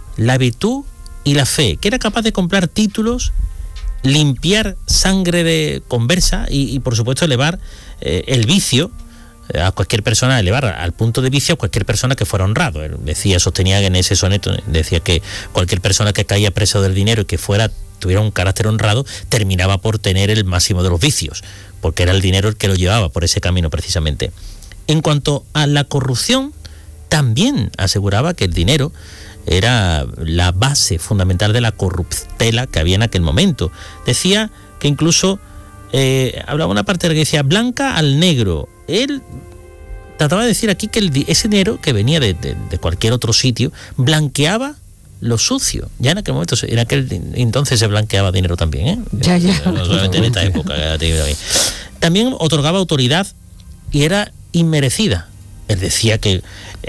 la virtud y la fe, que era capaz de comprar títulos, limpiar sangre de conversa y por supuesto elevar el vicio a cualquier persona, elevar al punto de vicio a cualquier persona que fuera honrado. Él sostenía en ese soneto, decía que cualquier persona que caía presa del dinero y que tuviera un carácter honrado, terminaba por tener el máximo de los vicios, porque era el dinero el que lo llevaba por ese camino precisamente. En cuanto a la corrupción, también aseguraba que el dinero era la base fundamental de la corruptela que había en aquel momento. Decía que incluso hablaba una parte de que decía blanca al negro. Él trataba de decir aquí que ese dinero que venía de cualquier otro sitio blanqueaba lo sucio. Ya en aquel momento, entonces se blanqueaba dinero también, ¿eh? Ya. No solamente en esta época. También otorgaba autoridad y era inmerecida. Él decía que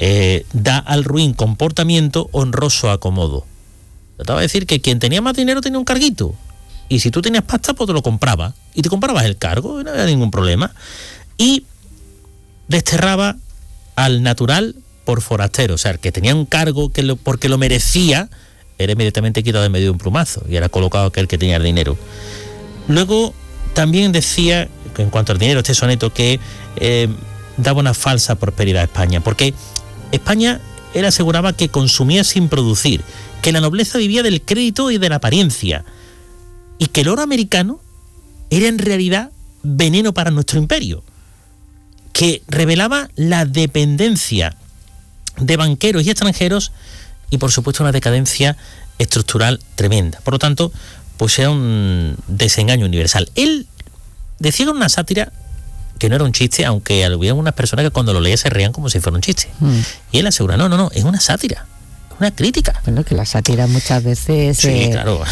da al ruin comportamiento honroso acomodo. Trataba de decir que quien tenía más dinero tenía un carguito. Y si tú tenías pasta, pues te lo comprabas. Y te comprabas el cargo, no había ningún problema. Y desterraba al natural por forastero. O sea, el que tenía un cargo porque lo merecía, era inmediatamente quitado de medio de un plumazo. Y era colocado aquel que tenía el dinero. Luego, también decía, que en cuanto al dinero, este soneto, que daba una falsa prosperidad a España, porque España, él aseguraba que consumía sin producir, que la nobleza vivía del crédito y de la apariencia, y que el oro americano era en realidad veneno para nuestro imperio, que revelaba la dependencia de banqueros y extranjeros y por supuesto una decadencia estructural tremenda. Por lo tanto, pues era un desengaño universal. Él decía que era una sátira, que no era un chiste, aunque había unas personas que cuando lo leían se reían como si fuera un chiste. Y él asegura, no, es una sátira, es una crítica. Bueno, que la sátira muchas veces... Sí, claro.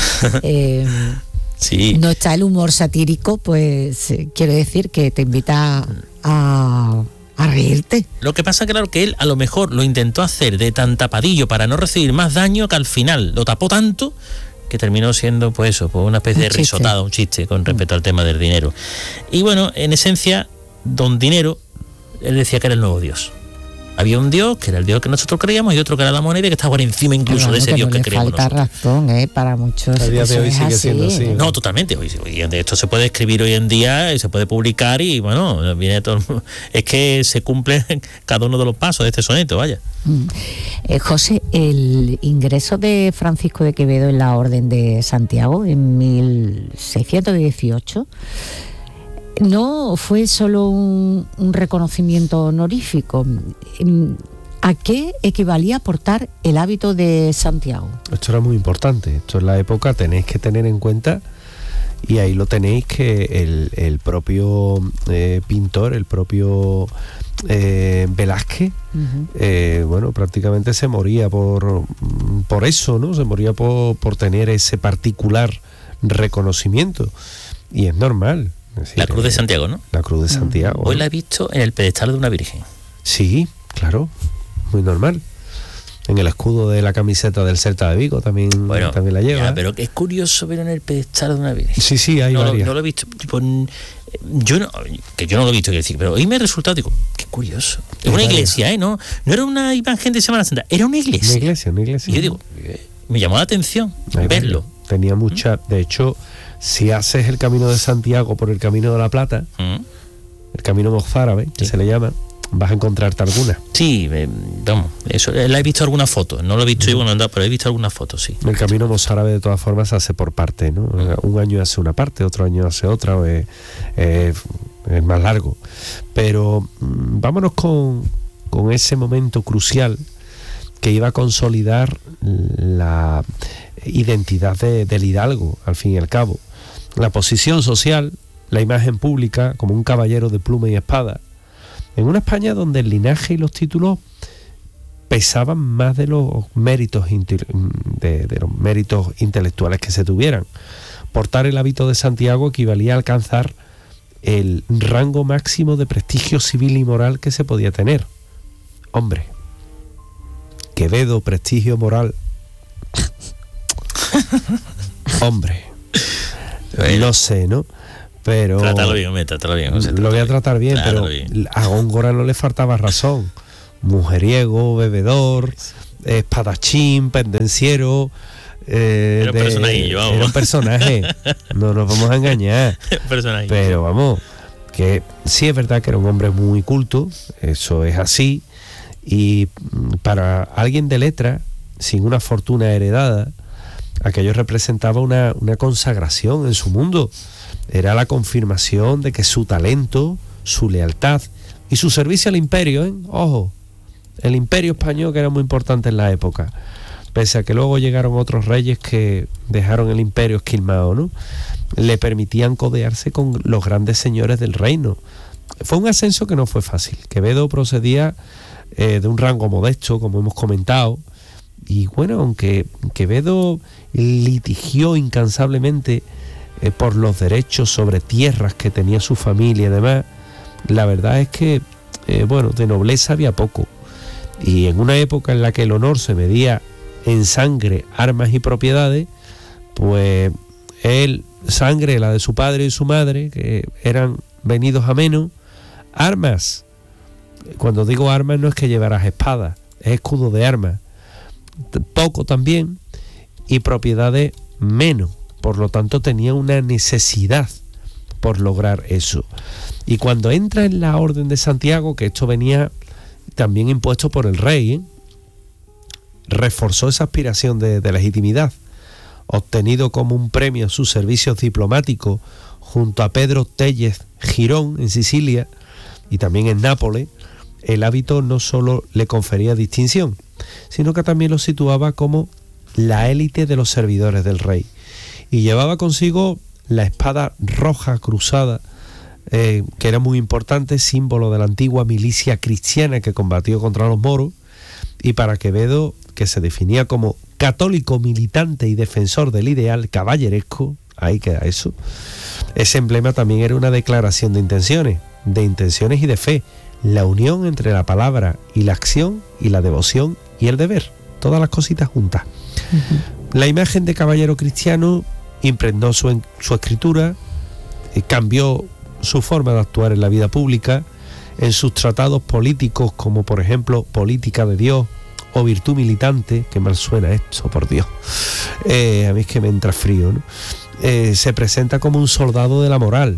Sí. No está el humor satírico, pues quiero decir que te invita a reírte. Lo que pasa, claro, que él a lo mejor lo intentó hacer de tan tapadillo para no recibir más daño, que al final lo tapó tanto que terminó siendo pues eso, pues una especie de risotada, un chiste con respecto al tema del dinero. Y bueno, en esencia, don Dinero, él decía que era el nuevo Dios. Había un Dios, que era el Dios que nosotros creíamos, y otro que era la moneda, y que estaba por encima incluso de ese Dios que creemos falta nosotros. Razón, para muchos. A día de hoy sigue siendo así. No, totalmente. Esto se puede escribir hoy en día y se puede publicar y bueno, viene todo. Es que se cumple cada uno de los pasos de este soneto, vaya. José, el ingreso de Francisco de Quevedo en la Orden de Santiago en 1618 no fue solo un reconocimiento honorífico. ¿A qué equivalía portar el hábito de Santiago? Esto era muy importante. Esto en la época tenéis que tener en cuenta, y ahí lo tenéis, que el propio pintor, el propio Velázquez, bueno, prácticamente se moría por eso, ¿no? Se moría por tener ese particular reconocimiento. Y es normal. Es decir, la Cruz de Santiago, ¿no? La Cruz de Santiago. Hoy la he visto en el pedestal de una virgen. Sí, claro, muy normal. En el escudo de la camiseta del Celta de Vigo también la lleva. Ya, pero es curioso ver en el pedestal de una virgen. Sí, hay varias. No lo he visto. Yo no lo he visto, quiero decir, pero hoy me ha resultado, digo, qué curioso. Es una iglesia, no era una imagen de Semana Santa, era una iglesia. Una iglesia. Y yo digo, me llamó la atención verlo. Tenía mucha, de hecho, si haces el Camino de Santiago por el Camino de la Plata, el Camino Mozárabe, que se le llama, vas a encontrarte algunas. Sí, vamos, eso, la he visto algunas fotos, no lo he visto yo, pero he visto algunas fotos, sí. El Camino Mozárabe de todas formas se hace por parte, ¿no? Un año hace una parte, otro año hace otra, es más largo. Pero vámonos con ese momento crucial que iba a consolidar la identidad del hidalgo, al fin y al cabo. La posición social, la imagen pública como un caballero de pluma y espada, en una España donde el linaje y los títulos pesaban más de los méritos los méritos intelectuales que se tuvieran. Portar el hábito de Santiago equivalía a alcanzar el rango máximo de prestigio civil y moral que se podía tener. Hombre, Quevedo, prestigio moral. Hombre, no sé, ¿no? Pero trátalo bien. Lo voy a tratar bien, pero a Góngora no le faltaba razón. Mujeriego, bebedor, espadachín, pendenciero. Era un personajillo, vamos. Era un personaje, no nos vamos a engañar. Pero vamos, que sí es verdad que era un hombre muy culto, eso es así, y para alguien de letra, sin una fortuna heredada, aquello representaba una consagración en su mundo. Era la confirmación de que su talento, su lealtad y su servicio al imperio, ojo, el imperio español, que era muy importante en la época, pese a que luego llegaron otros reyes que dejaron el imperio esquilmado, ¿no?, le permitían codearse con los grandes señores del reino. Fue un ascenso que no fue fácil. Quevedo procedía de un rango modesto, como hemos comentado, y bueno, aunque Quevedo litigió incansablemente por los derechos sobre tierras que tenía su familia y demás, la verdad es que de nobleza había poco, y en una época en la que el honor se medía en sangre, armas y propiedades, pues él, sangre, la de su padre y su madre, que eran venidos a menos, armas, cuando digo armas no es que llevaras espadas, es escudo de armas, poco también, y propiedades menos, por lo tanto tenía una necesidad por lograr eso. Y cuando entra en la Orden de Santiago, que esto venía también impuesto por el rey, reforzó esa aspiración de legitimidad, obtenido como un premio a sus servicios diplomáticos junto a Pedro Tellez Girón en Sicilia y también en Nápoles. El hábito no solo le confería distinción, sino que también lo situaba como la élite de los servidores del rey, y llevaba consigo la espada roja cruzada, que era muy importante, símbolo de la antigua milicia cristiana que combatió contra los moros. Y para Quevedo, que se definía como católico militante y defensor del ideal caballeresco, ahí queda eso, ese emblema también era una declaración de intenciones y de fe, la unión entre la palabra y la acción, y la devoción y el deber, todas las cositas juntas. La imagen de caballero cristiano impregnó su escritura, cambió su forma de actuar en la vida pública. En sus tratados políticos, como por ejemplo Política de Dios o Virtud Militante, que mal suena esto, por Dios, a mí es que me entra frío, ¿no? Se presenta como un soldado de la moral,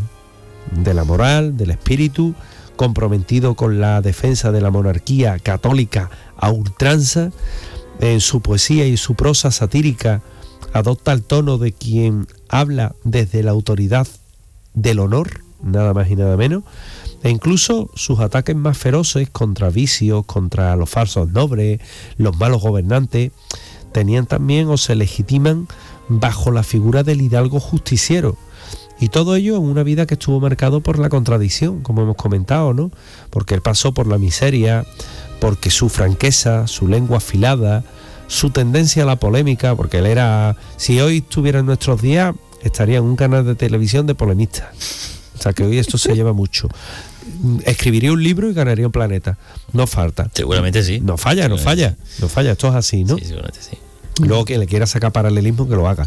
del espíritu, comprometido con la defensa de la monarquía católica a ultranza. En su poesía y su prosa satírica adopta el tono de quien habla desde la autoridad del honor, nada más y nada menos, e incluso sus ataques más feroces contra vicios, contra los falsos nobles, los malos gobernantes, tenían también o se legitiman bajo la figura del hidalgo justiciero. Y todo ello en una vida que estuvo marcado por la contradicción, como hemos comentado, ¿no? Porque él pasó por la miseria, porque su franqueza, su lengua afilada, su tendencia a la polémica, porque él era, si hoy estuviera en nuestros días, estaría en un canal de televisión de polemista. O sea que hoy esto se lleva mucho. Escribiría un libro y ganaría un planeta. No falta. Seguramente sí. No falla. Esto es así, ¿no? Sí, seguramente sí. Luego quien le quiera sacar paralelismo que lo haga.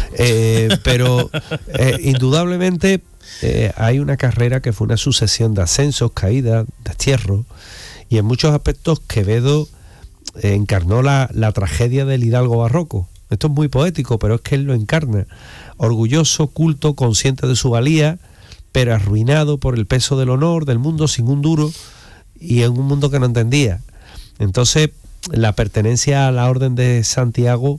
Pero indudablemente hay una carrera que fue una sucesión de ascensos, caídas, destierros, y en muchos aspectos Quevedo encarnó la tragedia del hidalgo barroco. Esto es muy poético, pero es que él lo encarna. Orgulloso, culto, consciente de su valía, pero arruinado por el peso del honor, del mundo sin un duro, y en un mundo que no entendía. Entonces, la pertenencia a la Orden de Santiago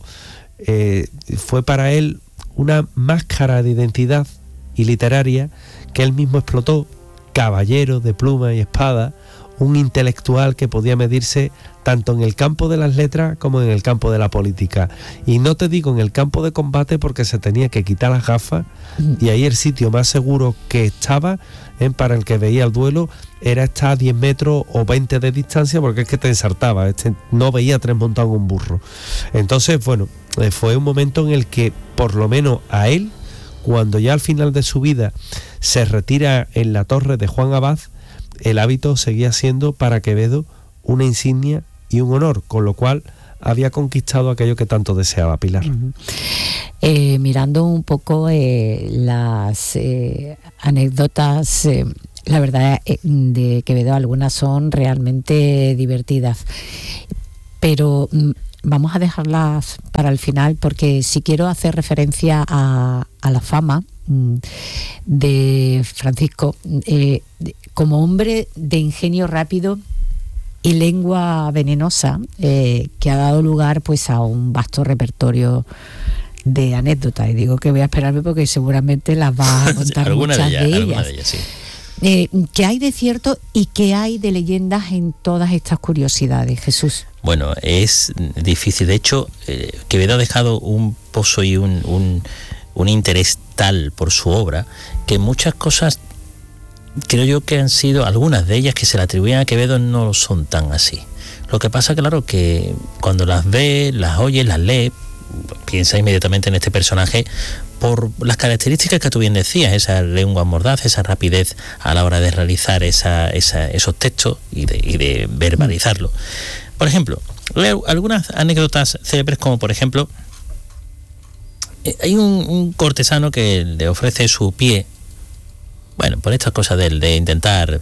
fue para él una máscara de identidad y literaria que él mismo explotó, caballero de pluma y espada, un intelectual que podía medirse tanto en el campo de las letras como en el campo de la política. Y no te digo en el campo de combate, porque se tenía que quitar las gafas, y ahí el sitio más seguro que estaba para el que veía el duelo era estar a 10 metros o 20 de distancia, porque es que te ensartaba, no veía tres montados en un burro. Entonces, bueno, fue un momento en el que, por lo menos a él, cuando ya al final de su vida se retira en la torre de Juan Abad, el hábito seguía siendo para Quevedo una insignia y un honor, con lo cual había conquistado aquello que tanto deseaba, Pilar. Mirando un poco las anécdotas, la verdad de Quevedo, algunas son realmente divertidas. pero vamos a dejarlas para el final, porque sí quiero hacer referencia a la fama de Francisco como hombre de ingenio rápido y lengua venenosa, que ha dado lugar pues a un vasto repertorio de anécdotas. Y digo que voy a esperarme porque seguramente las va a contar muchas de ellas. Sí. ¿Qué hay de cierto y qué hay de leyendas en todas estas curiosidades, Jesús? Bueno, es difícil. De hecho, Quevedo ha dejado un pozo y un interés tal por su obra que muchas cosas, creo yo que han sido, algunas de ellas que se le atribuyen a Quevedo no son tan así. Lo que pasa, claro, que cuando las ves, las oyes, las lees, piensa inmediatamente en este personaje por las características que tú bien decías, esa lengua mordaz, esa rapidez a la hora de realizar esos textos y de verbalizarlo. Por ejemplo, algunas anécdotas célebres, como por ejemplo, hay un cortesano que le ofrece su pie, bueno, por estas cosas de intentar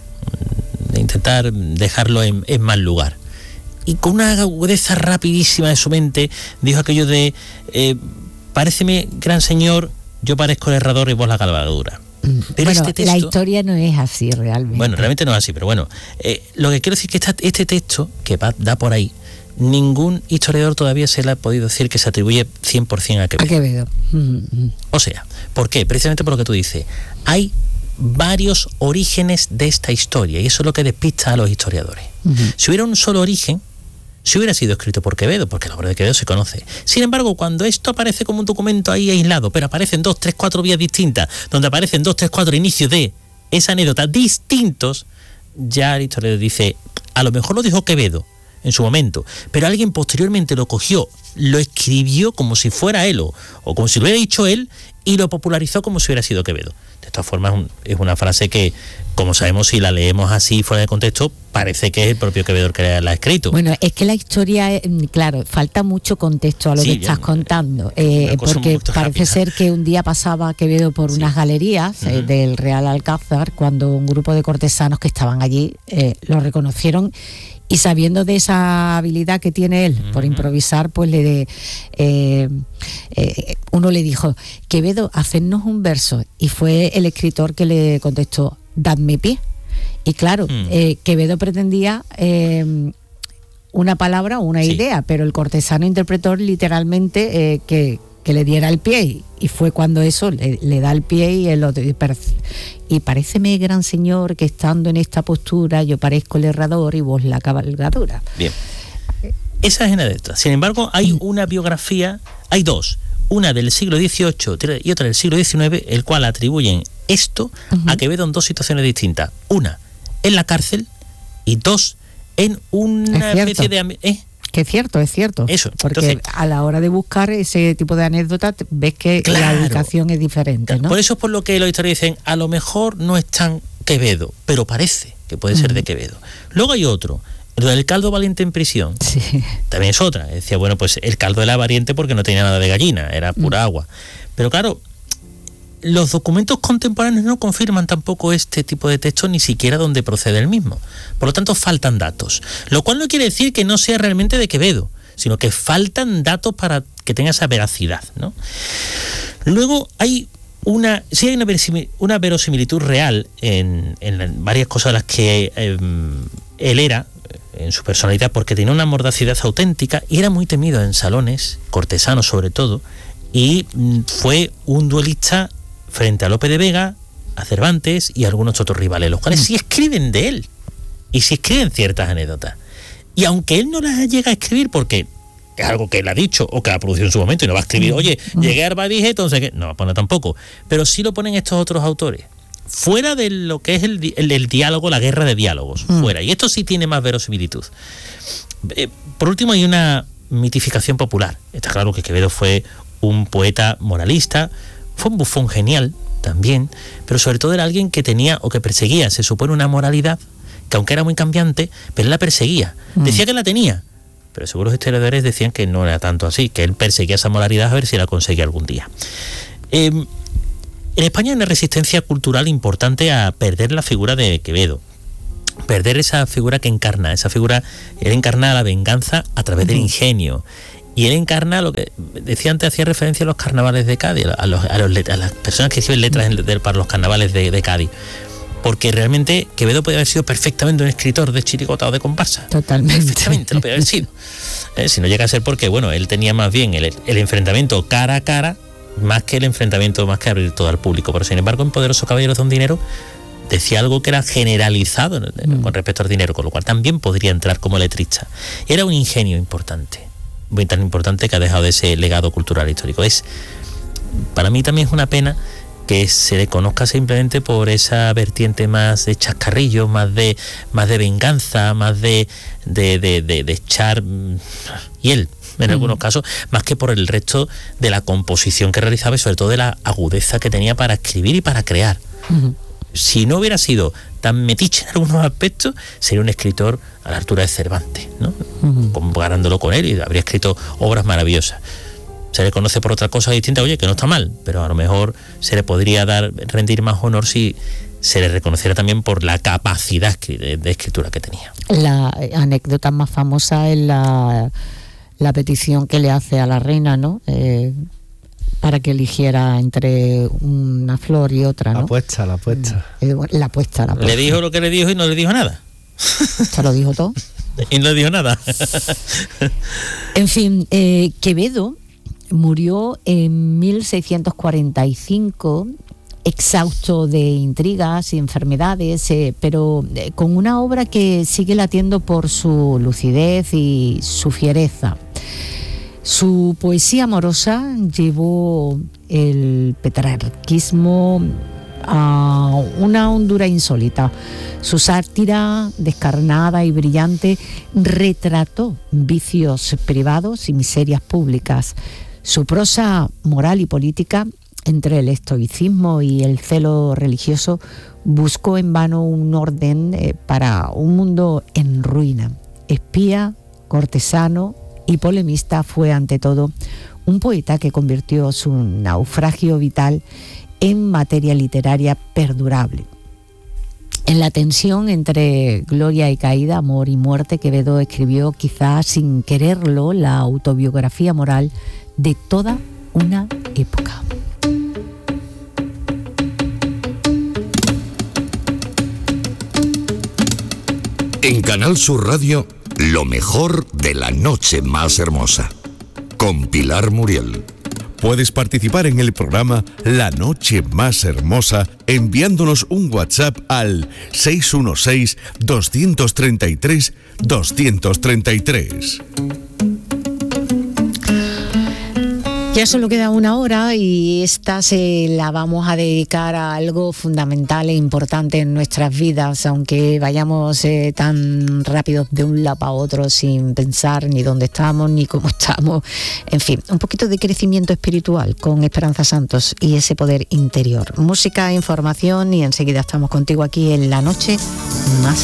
dejarlo en mal lugar. Y con una agudeza rapidísima de su mente dijo aquello de paréceme, gran señor, yo parezco el herrador y vos la cabalgadura. Pero bueno, este texto, la historia no es así realmente. Bueno, realmente no es así, pero bueno, lo que quiero decir es que este texto que da por ahí, ningún historiador todavía se le ha podido decir que se atribuye 100% a Quevedo. A Quevedo. O sea, ¿por qué? Precisamente por lo que tú dices. Hay varios orígenes de esta historia y eso es lo que despista a los historiadores. Si hubiera un solo origen, si hubiera sido escrito por Quevedo, porque la obra de Quevedo se conoce. Sin embargo, cuando esto aparece como un documento ahí aislado, pero aparecen 2, 3, 4 vías distintas, donde aparecen 2, 3, 4 inicios de esa anécdota distintos, ya el historiador dice, a lo mejor lo dijo Quevedo en su momento, pero alguien posteriormente lo cogió, lo escribió como si fuera él, o como si lo hubiera dicho él, y lo popularizó como si hubiera sido Quevedo. De todas formas, es una frase que, como sabemos, si la leemos así fuera de contexto, parece que es el propio Quevedo el que la ha escrito. Bueno, es que la historia, claro, falta mucho contexto a lo que estás contando, porque parece ser que un día pasaba Quevedo por unas galerías del Real Alcázar, cuando un grupo de cortesanos que estaban allí lo reconocieron. Y sabiendo de esa habilidad que tiene él por improvisar, pues uno le dijo, Quevedo, hacednos un verso. Y fue el escritor que le contestó, dadme pie. Y claro, Quevedo pretendía una palabra o una idea, pero el cortesano interpretó literalmente que le diera el pie, y fue cuando eso le da el pie y el otro, y paréceme, gran señor, que estando en esta postura yo parezco el herrador y vos la cabalgadura. Bien, esa es una de estas. Sin embargo, hay una biografía, hay dos, una del siglo XVIII y otra del siglo XIX, el cual atribuyen esto a Quevedo en dos situaciones distintas. Una, en la cárcel, y dos, en una especie de... Que es cierto. Eso, porque entonces, a la hora de buscar ese tipo de anécdotas ves que la ubicación es diferente, ¿no? Por eso es por lo que los historiadores dicen, a lo mejor no es tan Quevedo, pero parece que puede ser de Quevedo. Luego hay otro, lo del caldo valiente en prisión. Sí. También es otra. Decía, bueno, pues el caldo era valiente porque no tenía nada de gallina, era pura agua. Pero claro, los documentos contemporáneos no confirman tampoco este tipo de texto, ni siquiera donde procede el mismo. Por lo tanto, faltan datos. Lo cual no quiere decir que no sea realmente de Quevedo, sino que faltan datos para que tenga esa veracidad, ¿no? Luego hay una verosimilitud real en varias cosas de las que él era, en su personalidad, porque tenía una mordacidad auténtica y era muy temido en salones, cortesanos sobre todo, y fue un duelista frente a Lope de Vega, a Cervantes y a algunos otros rivales, los cuales sí escriben de él y sí escriben ciertas anécdotas. Y aunque él no las llega a escribir porque es algo que él ha dicho o que ha producido en su momento y no va a escribir, oye, llegué a Arbadije, entonces ¿qué? No va a poner tampoco. Pero sí lo ponen estos otros autores, fuera de lo que es el diálogo, la guerra de diálogos, fuera. Y esto sí tiene más verosimilitud. Por último, hay una mitificación popular. Está claro que Quevedo fue un poeta moralista, fue un bufón genial también, pero sobre todo era alguien que tenía o que perseguía, se supone, una moralidad que aunque era muy cambiante, pero él la perseguía. Decía que la tenía, pero según los historiadores decían que no era tanto así, que él perseguía esa moralidad a ver si la conseguía algún día. En España hay una resistencia cultural importante a perder la figura de Quevedo. perder esa figura que encarna, él encarna la venganza a través del ingenio. Y él encarna lo que decía antes, hacía referencia a los carnavales de Cádiz, a las personas que escriben letras para los carnavales de Cádiz. Porque realmente Quevedo podría haber sido perfectamente un escritor de chirigota o de comparsa. Totalmente. Perfectamente lo podría haber sido. Si no llega a ser porque, bueno, él tenía más bien el enfrentamiento cara a cara, más que abrir todo al público. Pero sin embargo, en Poderoso Caballeros de un Dinero decía algo que era generalizado con respecto al dinero, con lo cual también podría entrar como letrista. Era un ingenio importante, muy tan importante que ha dejado ese legado cultural histórico. Para mí también es una pena que se le conozca simplemente por esa vertiente más de chascarrillo, más de venganza, más de echar hiel en algunos casos, más que por el resto de la composición que realizaba y sobre todo de la agudeza que tenía para escribir y para crear. Si no hubiera sido tan metiche en algunos aspectos, sería un escritor a la altura de Cervantes, ¿no? Comparándolo con él, y habría escrito obras maravillosas. Se le conoce por otra cosa distinta, oye, que no está mal, pero a lo mejor se le podría rendir más honor si se le reconociera también por la capacidad de escritura que tenía. La anécdota más famosa es la petición que le hace a la reina, ¿no? Para que eligiera entre una flor y otra, ¿no? La apuesta. La apuesta. Le dijo lo que le dijo y no le dijo nada. Se lo dijo todo. Y no le dijo nada. En fin, Quevedo murió en 1645, exhausto de intrigas y enfermedades, pero con una obra que sigue latiendo por su lucidez y su fiereza. Su poesía amorosa llevó el petrarquismo a una hondura insólita. Su sátira, descarnada y brillante, retrató vicios privados y miserias públicas. Su prosa moral y política, entre el estoicismo y el celo religioso, buscó en vano un orden para un mundo en ruina. Espía, cortesano y polemista, fue ante todo un poeta que convirtió su naufragio vital en materia literaria perdurable. En la tensión entre gloria y caída, amor y muerte, Quevedo escribió, quizás sin quererlo, la autobiografía moral de toda una época. En Canal Sur Radio, lo mejor de la noche más hermosa, con Pilar Muriel. Puedes participar en el programa La Noche Más Hermosa enviándonos un WhatsApp al 616-233-233. Ya solo queda una hora y esta se la vamos a dedicar a algo fundamental e importante en nuestras vidas, aunque vayamos tan rápido de un lado a otro sin pensar ni dónde estamos ni cómo estamos. En fin, un poquito de crecimiento espiritual con Esperanza Santos y ese poder interior. Música, información y enseguida estamos contigo aquí en La Noche Más